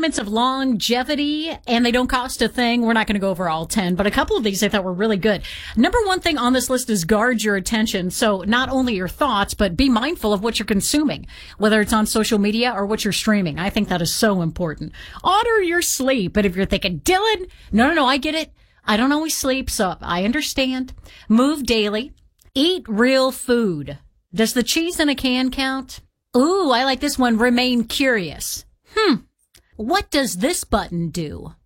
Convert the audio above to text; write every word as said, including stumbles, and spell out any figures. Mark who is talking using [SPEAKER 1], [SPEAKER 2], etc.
[SPEAKER 1] elements of longevity, and they don't cost a thing. We're not going to go over all ten, but a couple of these I thought were really good. Number one thing on this list is guard your attention. So not only your thoughts, but be mindful of what you're consuming, whether it's on social media or what you're streaming. I think that is so important. Honor your sleep. But if you're thinking, Dylan, no, no, no, I get it. I don't always sleep, so I understand. Move daily. Eat real food. Does the cheese in a can count? Ooh, I like this one. Remain curious. Hmm. What does this button do?